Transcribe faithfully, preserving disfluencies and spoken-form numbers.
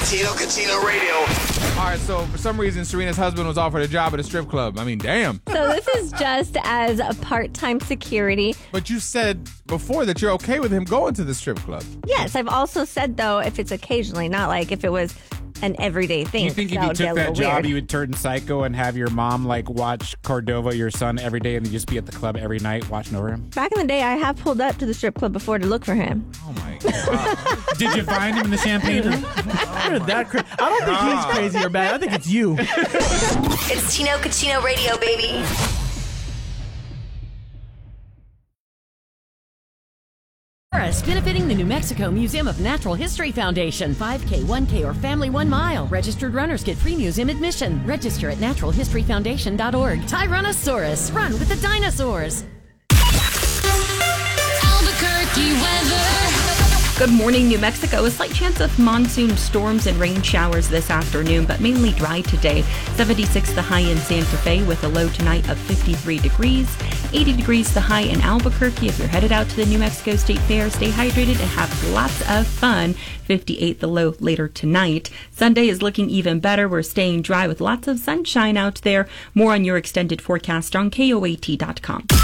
Tino Cucino Radio. All right, so for some reason, Serena's husband was offered a job at a strip club. I mean, damn. So this is just as a part-time security. But you said before that you're okay with him going to the strip club. Yes, I've also said, though, if it's occasionally, not like if it was an everyday thing. You think if you took that job, weird. you would turn psycho and have your mom, like, watch Cordova, your son, every day, and then just be at the club every night watching over him? Back in the day, I have pulled up to the strip club before to look for him. Oh, my God. Did you find him in the champagne room? that cra- I don't think he's crazy or bad. I think it's you. It's Tino Cucino Radio, baby. Benefiting the New Mexico Museum of Natural History Foundation. five K, one K, or Family One Mile. Registered runners get free museum admission. Register at natural history foundation dot org. Tyrannosaurus, run with the dinosaurs. Albuquerque weather. Good morning, New Mexico. A slight chance of monsoon storms and rain showers this afternoon, but mainly dry today. seventy-six the high in Santa Fe with a low tonight of fifty-three degrees. eighty degrees the high in Albuquerque. If you're headed out to the New Mexico State Fair, stay hydrated and have lots of fun. fifty-eight the low later tonight. Sunday is looking even better. We're staying dry with lots of sunshine out there. More on your extended forecast on K O A T dot com.